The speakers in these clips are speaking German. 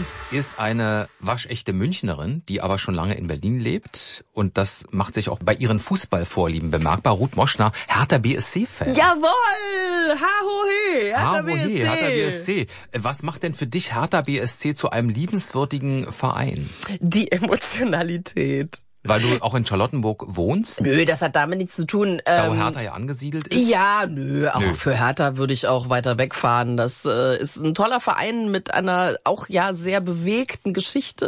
uns ist eine waschechte Münchnerin, die aber schon lange in Berlin lebt. Und das macht sich auch bei ihren Fußballvorlieben bemerkbar. Ruth Moschner, Hertha BSC-Fan. Jawohl! Ha-ho-he! Hertha BSC. Hertha BSC. Was macht denn für dich Hertha BSC zu einem liebenswürdigen Verein? Die Emotionalität. Weil du auch in Charlottenburg wohnst? Nö, das hat damit nichts zu tun. Da wo Hertha ja angesiedelt ist? Ja, auch für Hertha würde ich auch weiter wegfahren. Das ist ein toller Verein mit einer auch sehr bewegten Geschichte.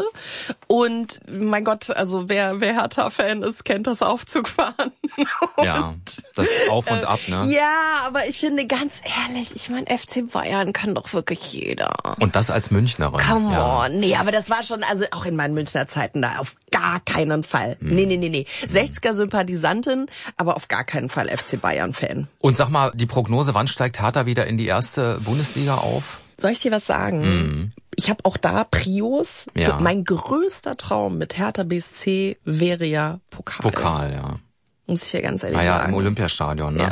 Und mein Gott, also wer Hertha-Fan ist, kennt das Aufzugfahren. Ja, das Auf und Ab, ne? Ja, aber ich finde ganz ehrlich, ich meine, FC Bayern kann doch wirklich jeder. Und das als Münchnerin. Come on. Nee, aber das war schon, also auch in meinen Münchner Zeiten da auf gar keinen Fall. Nee. 60er-Sympathisantin, aber auf gar keinen Fall FC Bayern-Fan. Und sag mal, die Prognose, wann steigt Hertha wieder in die erste Bundesliga auf? Soll ich dir was sagen? Ich habe auch da Prios. Ja. Mein größter Traum mit Hertha BSC wäre ja Pokal. Pokal, ja. Muss ich hier ganz ehrlich ja, sagen. Im Olympiastadion, ne?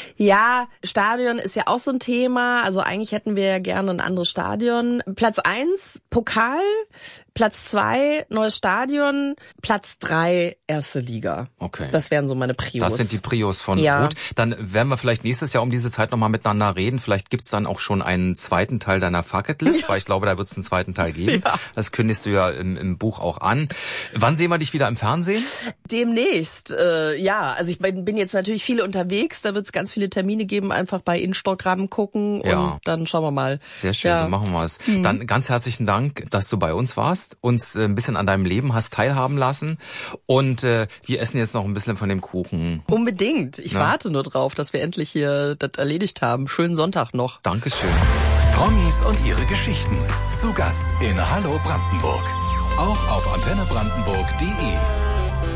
Ja, Stadion ist ja auch so ein Thema. Also eigentlich hätten wir ja gerne ein anderes Stadion. Platz 1, Pokal. Platz 2, neues Stadion. Platz 3, erste Liga. Okay. Das wären so meine Prios. Das sind die Prios von Ruth. Dann werden wir vielleicht nächstes Jahr um diese Zeit nochmal miteinander reden. Vielleicht gibt's dann auch schon einen zweiten Teil deiner Fucketlist, weil ich glaube, da wird's einen zweiten Teil geben. Ja. Das kündigst du ja im Buch auch an. Wann sehen wir dich wieder im Fernsehen? Demnächst, also ich bin jetzt natürlich viel unterwegs, da wird es ganz viele Termine geben, einfach bei Instagram gucken und dann schauen wir mal. Sehr schön, so machen wir es. Dann ganz herzlichen Dank, dass du bei uns warst, uns ein bisschen an deinem Leben hast teilhaben lassen und wir essen jetzt noch ein bisschen von dem Kuchen. Unbedingt, ich warte nur drauf, dass wir endlich hier das erledigt haben. Schönen Sonntag noch. Dankeschön. Promis und ihre Geschichten. Zu Gast in Hallo Brandenburg. Auch auf antennebrandenburg.de.